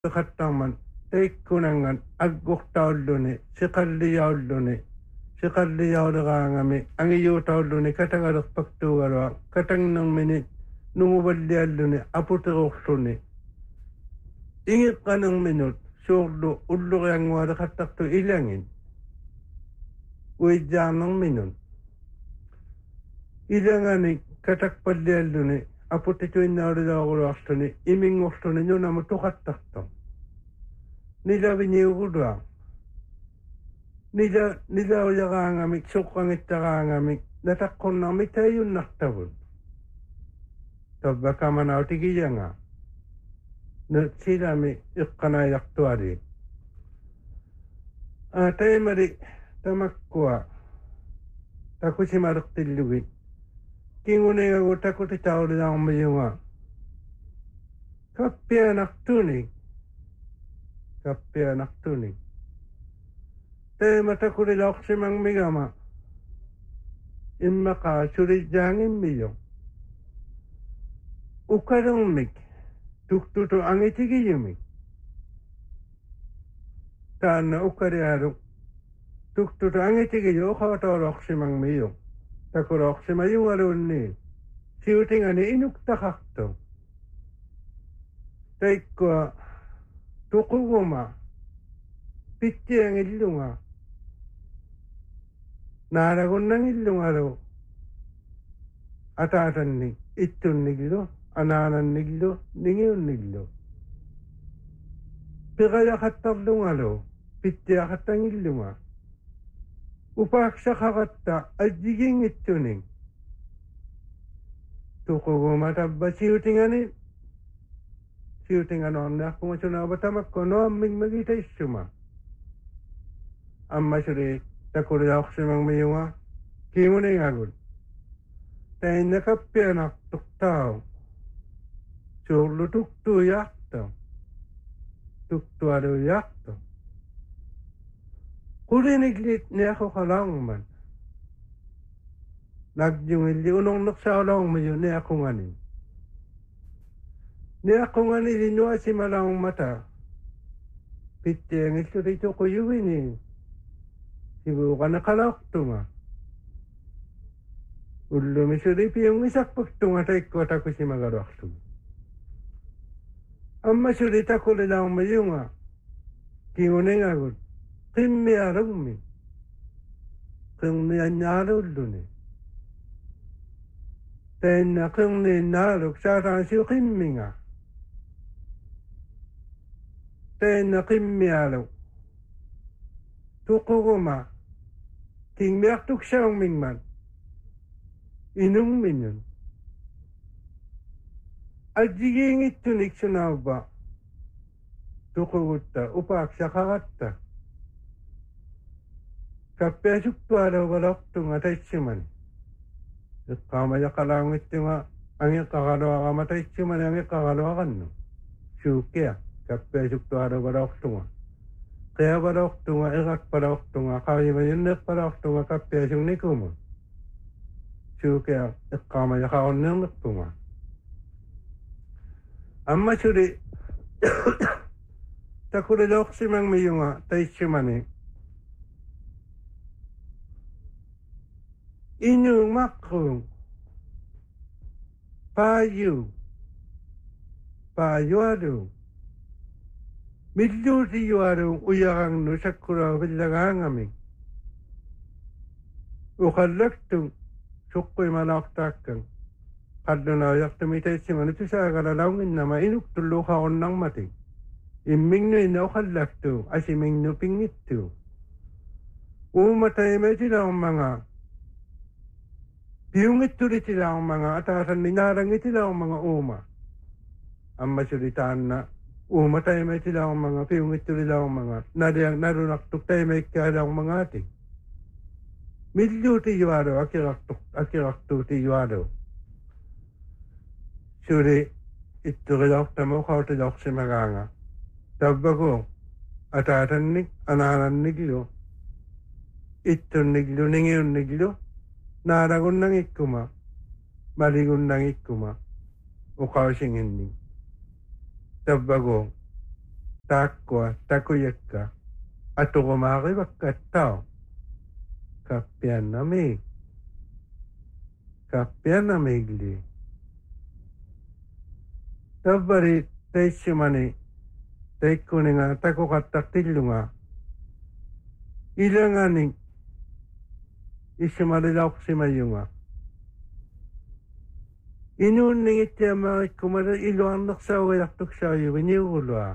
Kattaman, teikkunangan, agguhtaulluni, siqalliyauleraangami, angijuutaulluni, katagalерпактуугалуа, катангнэрмини, нугуваллиаллуни, апутерурлуни, ингиққанерминут, суорлу, уллуриангуалеқаттарту илангин, уиджаарнерминун, илангани, катакпаллиаллуни, апутитуиннаулилаагулуарлуни, имингорлуни, нунаму туқаттартор. Nilaviniugulua. Nilaujaraangamik, suqqangittaraangamik, nataqqunnermik taiyunnartavun. Tabbakamanautigianga. Silami iqqanaayartuali. Taimari tamakkua. Takusimalertillugit. Kingunegagu takutitaulilaarmayunga. Kappianartunik. Kappianartunik. Teematakulilaqsimang migama. Immaqa sulijjaangimmiyo. Ukalungmik. Tuktutu angitigiyumik. Taanna ukariaruk. Tuktutu angitigiyo uqaatolaqsimang miyo. Takulaqsimayungalunni. Siutingani inuktaqartu. Teikkua tuquguma pittiangillunga naaragunnangillungalu ataatanni ittunniglu anaananniglu ningiunniglu piqayaqattarlungalu pittiaqattangillunga upaaksaqaqatta ajjigingittuning tuquguma tabbasiutingani siutinganornearpunga sunaavatamakko noamming magitaissuma ammasuri takuliaqsimangmiyunga kiimuningagul tainakappianartuqtaau suurlu tuktuuyaarta tuktualuuyaarta quliniglit niaqoqalaangman nagjungilli unornersaulaangmayu niaqungani niaqungani linuasimalaangmata pittiangilluri tuquyuvini sivuuqanaqalaortunga ullumisuri piungisarpaktunga taikkua takusimagaluarlugu ammasuri takulilaarmayunga kiuningagul qimmialugmi qirniannaaluulluni tainna qirniinnaaluk saataansiu qimminga tainna qimmialuk tuquguma tingmiartuksaungmingman inungminun ajjigiingittunik sunaavva tuqugutta upaaksaqaqatta kappiasuktualuugalortunga taitsimani iqqaamajaqalaangittunga angiqqaqaluaqama taitsimani angiqqaqaluaqannu suukkia kappiasuktualuugalortunga qiavaloortunga iqakpaloortunga qarimayunneqpaloortunga kappiasungnikuma suukkia iqqaamajaqarunnernerpunga ammasuri takuliloqsimangmiyunga taitsimani inuumaqqung paayualu milluutiyualu uyaqangnu sakkuraavillaгаангами uqallaktung suqquimalaartaakkan qallunaajaqtumi taitsimani tusaagalalauginnama inuktulluuqarunnarmati immingnuinna uqallaktuu asimingnu pingittuu uumataimaitilaarmanga piungittulitilaarmanga ataasanni naarangitilaarmanga uuma ammasuri taanna uumataimaitilaarmanga piungittulilaaarmanga narunartuktaimaikkaalaarmangaati milluutiyualu akirartuutiyualu suri itturilaartamu qautilaorsimagaanga tabbaku ataatannik anaananniglu ittunniglu ningiunniglu naaragunnangikkuma maligunnangikkuma uqausinginni tabbaku takkua takuyekka aturumaarivakkattao kappiannamigli tabbari teissumani teikkuninga takuqattaqtillunga ilangani isumalilauqsimayunga inuunningittiamaarikkumala iluarnersaugilartuksaayuviniurulua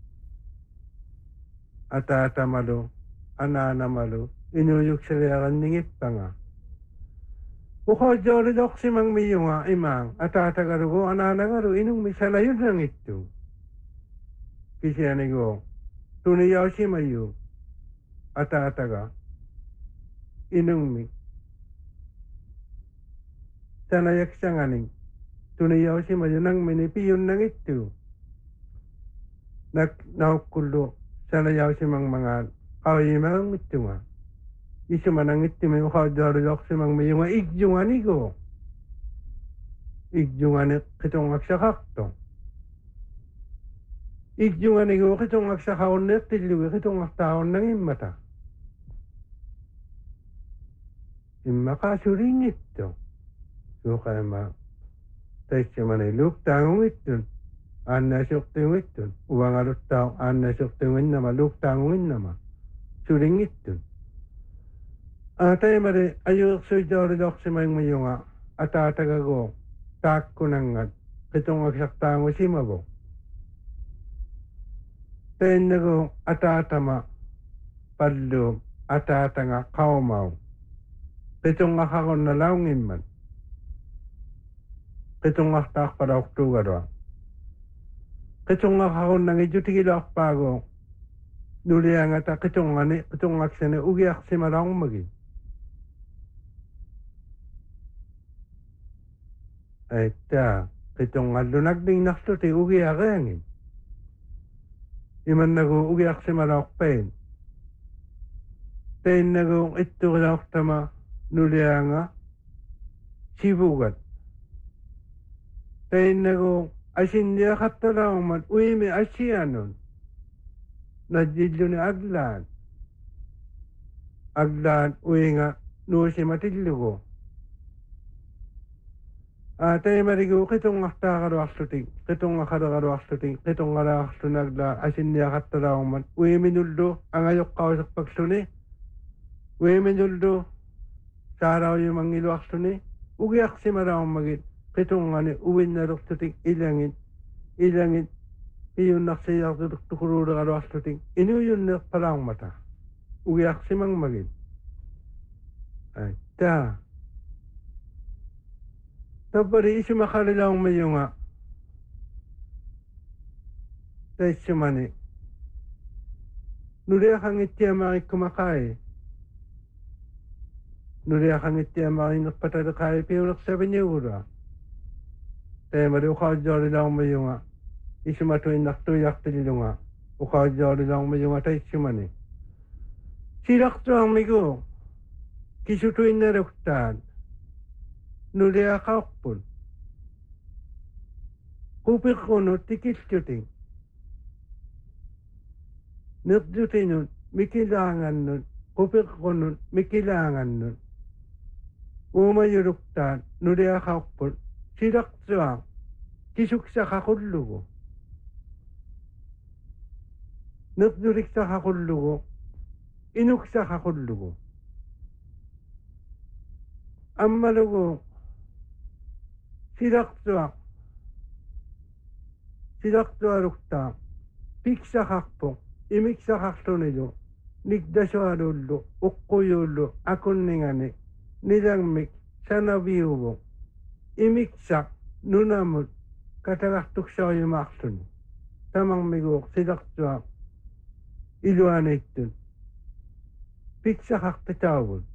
ataatamalu anaanamalu inuuyuksaliaranningipпanga uqaajjoolilorsimangmiyunga imaang ataatagalugu anaanagalu inungmisalayunnangittu kisianigu tuniyausimayu ataataga inungmi sanayaksanganing tuniyausimayu nangmini piyunnangittu naukkullu sanayausimangmangaan qawiyimangittunga isumanangittimi uqaajjoolilorsimangmiyunga igjungani qitungaqsaqarto igjunganigu qitungaqsaqarunneertillugi qitungaqtaarunnangimmata immaqaasuliingittu suuqaima taissamani luuktaangungittun aannaasuqtiungittun uvangaluttau aannaasuqtiunginnama luuktaangunginnama sulingittun taimari ayuersuijoolilorsimangmiyunga ataatagagu taakkunangat qitungaqsaqtaangusimavu tainnagu ataatama palluum ataatanga qaumau qitungaqarunnalaungimman qitungaqtaarpalauqtuugalua qitungaqarunnangi jutigilaarpaagu nuliangata qitungaqsani ugiarsimalaarmagi aitta qitungallunaqningnarluti ugiareangin imannagu ugiarsimalaarpain tainnagu itturilaortama nulianga sivugat tainnagu asinniaqattalaarmat uimi asianun najilluni aglaan uinga nuusimatillugu taimarigu qitungaqtaaqaluarlutik qitungaqaluarlunak asinniaqattalaarmat uiminullu angajoqqauserpaksluni uiminullu saarauyumangiluarluni ugiaqsimalaarmagit qitungani uinnalertutik ilangit piyunnarsiiartuluktuquluuleqaluarlutik inuyunneerpalaarmata ugiaqsimangmagit aitta tabbari isumaqalilaarmiyunga taissumani nuliaqangittiamaarikkumaqai nuliaqangittiamaarinerpataleqai piunersaviniugulua taimari uqaajjoolilaarmiyunga isumatuinnartuiartillunga uqaajjoolilaarmiyunga taissumani silaqtuarmigu kisutuinnaluktaan nuliaqaarput qupiqqunut tikillutin nirjutinut mikilaangannut qupiqqunut mikilaangannut uumayuluktaan nuliaqaarput silaqtuaq kisuksaqaqullugu nirjuliksaqaqullugu inuksaqaqullugu ammalugu silaqtualuktaa piksaqarpoq imiksaqarlunilu nikdasualullu uqquyullu akunningani nilangmik sanaviuvu imiksaq nunamut katagartuksariumaarluni tamangmiguuq silaqtuaq iluaniittun piksaqartitaavut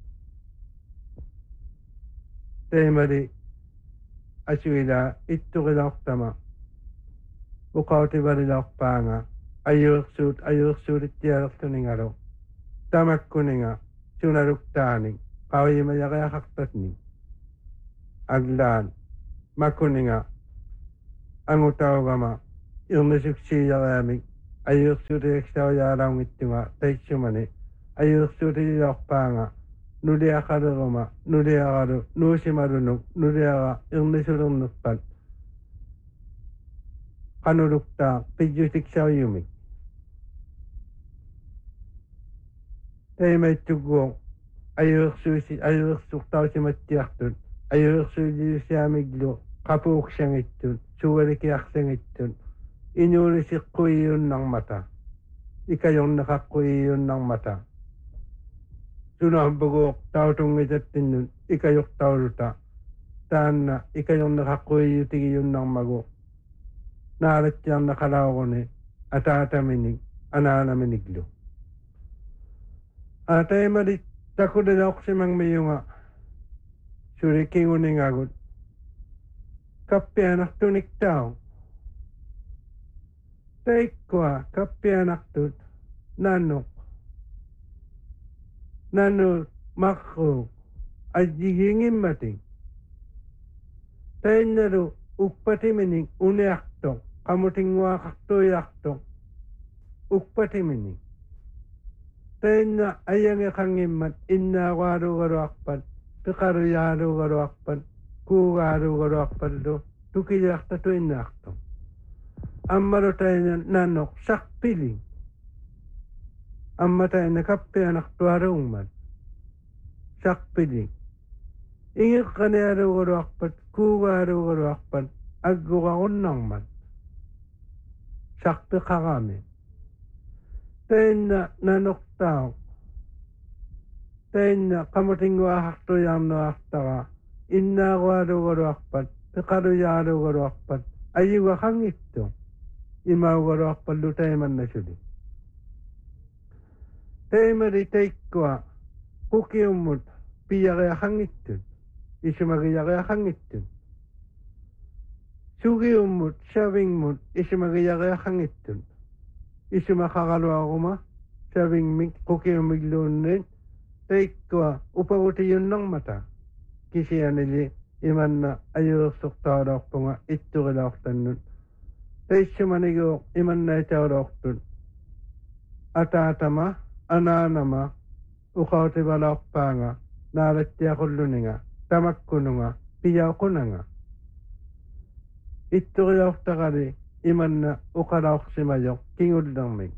taimari asuila itturilaortama uqautivalilorpaanga ayuersuulittialertuningalu tamakkuninga sunaluktaani qawimayaqaqartatni aglaan makkuninga angutaugama irnisuksiiyariamik ayuksuri eksaw yarang ittunga taitsumani ayuksuri yakpanga nuliakaruguma nuliakaru nusimarunuk nuliaka irnisurunukpat kanurukta pijusiksaw yumik taimaittuguong ayuksuktautimattiartut ayuksuyusiamiglu kapuuksangittu suwalikiarsangittu inuulisiqquyuunnarmata ikayornaqaqquiyuunnarmata sunaampuguuq tautungitattinnun ikayortauluta taanna ikayornaqaqquiyutigiyunnarmagu naalattiarnaqalauguni ataataminik anaanaminiglu ataimalit takuliloqsimangmiyunga surikinguningagut kappianartuniktaung taikkua kappianartut nanu makru ajigingimmating tainnalu uppatimining uniartoq qamutinguaqartuiartoq uppatimining tainna ayangeqangimmat innaarualugaluarpat piqaruyaalugaluarpat kuugaalugaluarpallu tukiliartatuinnaartoq ammalu taina nanoq saqpiling amma taina kappianartualuungmat saqpiling ingiqqanialugaluarpat kuugaalugaluarpat agguqarunnarmat saqpiqarami taina nanoqtaaq taina qamutinguaqartuiarnuartaqa innaarualugaluarpat piqaruyaalugaluarpat ayugaaqangittu imaugaluarpallu taimannasuli taimari taikkua qukiummut piyariaqangittut isumagiariaqangittut sugiummut savingmut isumagiariaqangittut isumaqaraluaruma savingmik qukiumigluunnin taikkua upagutiyunnarmata kisianili imanna ayuersuqtaulorpunga itturilaortannut taissumaniguuq imannaitaulortut ataatama anaanama uqautivalorpaanga naalattiaqulluninga tamakkununga piyauqunanga itturilaortaqali imanna uqalaorsimajoq kingullermik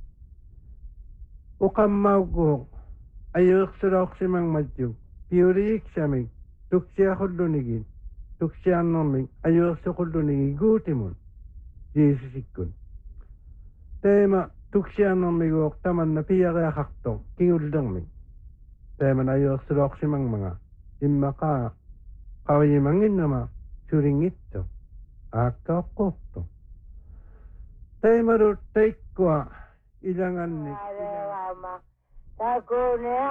uqammauguuq ayuersulorsimangmatjuk piuriiksamik tuksiaqullunikit tuksiarnermik ayuersuqullunigi guutimun jiisusikkun taima tuksiarnermiguuq tamanna piyariaqartoq kingullermik taiman ayuersulorsimangmanga immaqaa qaviyimanginnama suringittu aakkauqqortu taimaru taikkua ilangannik